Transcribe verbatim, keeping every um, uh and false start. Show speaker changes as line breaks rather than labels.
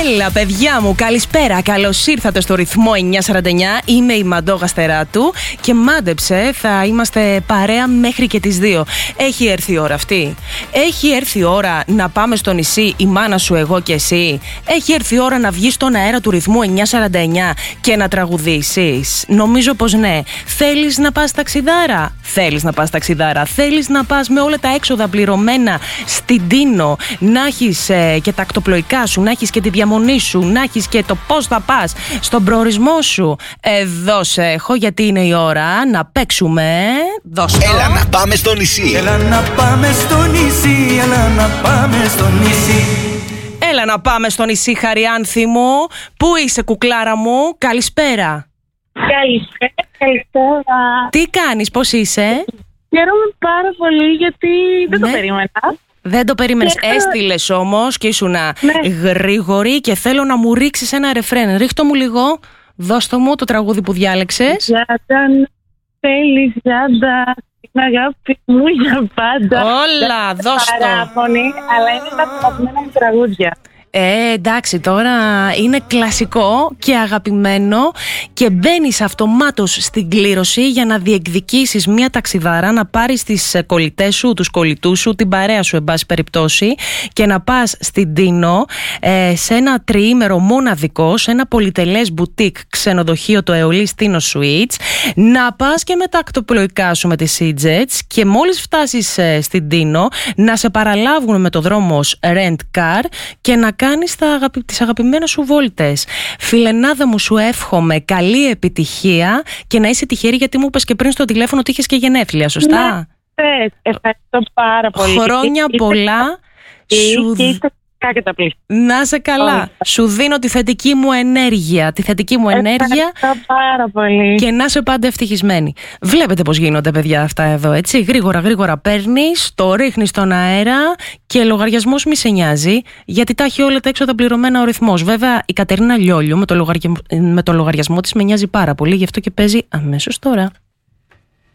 Έλα, παιδιά μου, καλησπέρα. Καλώς ήρθατε στο ρυθμό εννιακόσια σαράντα εννιά. Είμαι η Μαντώ Γαστεράτου και μάντεψε, θα είμαστε παρέα μέχρι και τις δύο. Έχει έρθει η ώρα αυτή. Έχει έρθει η ώρα να πάμε στο νησί, η μάνα σου, εγώ και εσύ. Έχει έρθει η ώρα να βγεις στον αέρα του ρυθμού εννιακόσια σαράντα εννιά και να τραγουδήσεις. Νομίζω πως ναι. Θέλεις να πας ταξιδάρα. Θέλεις να πας ταξιδάρα. Θέλεις να πας με όλα τα έξοδα πληρωμένα στην Τίνο, να έχεις ε, και τα ακτοπλοϊκά σου, να έχεις και τη διαμονή σου, να έχεις και το πώς θα πας στον προορισμό σου. Εδώ σε έχω, γιατί είναι η ώρα να παίξουμε. Δώσ' το.
Έλα να πάμε στο νησί.
Έλα να πάμε στο νησί. Έλα να πάμε στο νησί.
Έλα να πάμε στο νησί, Χαριάνθη μου. Πού είσαι, κουκλάρα μου? Καλησπέρα.
Καλησπέρα, καλησπέρα.
Τι κάνεις, πώς είσαι?
Χαίρομαι πάρα πολύ γιατί δεν
Ναι.
το περίμενα.
Δεν το περίμενες.
Και-
Έστειλες όμως και ήσουν
Ναι.
γρήγορη και θέλω να μου ρίξεις ένα ρεφρέν. Ρίχτω μου λίγο. Δώσ' το μου το τραγούδι που διάλεξες.
Γιάντα, θέλεις γιάντα, την αγάπη μου για πάντα.
Όλα,
Δεν
δώσ' το.
παράπονη, αλλά είναι τα αγαπημένα μου τραγούδια.
Ε, εντάξει, τώρα είναι κλασικό και αγαπημένο και μπαίνεις αυτομάτως στην κλήρωση για να διεκδικήσεις μια ταξιδάρα, να πάρεις τις κολλητές σου, τους κολλητούς σου, την παρέα σου εν πάση περιπτώσει, και να πας στην Τίνο, ε, σε ένα τριήμερο μοναδικό, σε ένα πολυτελές μπουτίκ ξενοδοχείο, το Αεολής Τίνο Suites, να πας και με τα ακτοπλοϊκά σου με τις EasyJets και μόλις φτάσεις ε, στην Τίνο να σε παραλάβουν με το δρόμο Rent Car και να κάνεις τα αγαπη... τις αγαπημένες σου βόλτες. Φιλενάδα μου, σου εύχομαι καλή επιτυχία και να είσαι τυχερή, γιατί μου είπες και πριν στο τηλέφωνο ότι είχες και γενέθλια, σωστά?
Ναι, πες, ευχαριστώ πάρα πολύ.
Χρόνια
Είστε-
πολλά. Σου...
Και είστε και τα πλήσια.
Να σε καλά.
Όλα.
Σου δίνω τη θετική μου ενέργεια. Τη θετική μου ενέργεια
Ευχαριστώ πάρα πολύ.
και να είσαι πάντα ευτυχισμένη. Βλέπετε πώς γίνονται, παιδιά, αυτά εδώ, έτσι. Γρήγορα, γρήγορα παίρνεις, το ρίχνεις στον αέρα και λογαριασμός μη σε νοιάζει, γιατί τα έχει όλα τα έξοδα πληρωμένα ο ρυθμός. Βέβαια, η Κατερίνα Λιόλιο με το, λογαρια... με το λογαριασμό της με νοιάζει πάρα πολύ, γι' αυτό και παίζει αμέσως τώρα.